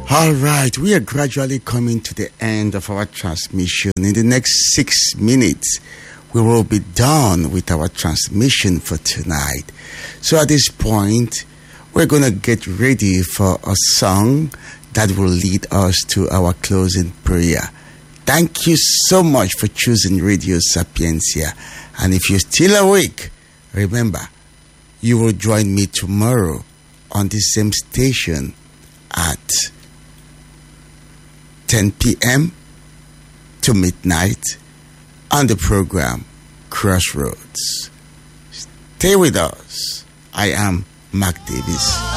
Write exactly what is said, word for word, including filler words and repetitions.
All right, we are gradually coming to the end of our transmission. In the next six minutes, we will be done with our transmission for tonight. So at this point, we're going to get ready for a song that will lead us to our closing prayer. Thank you so much for choosing Radio Sapiencia. And if you're still awake, remember, you will join me tomorrow on the same station at ten p.m. to midnight on the program Crossroads. Stay with us. I am Mark Davis.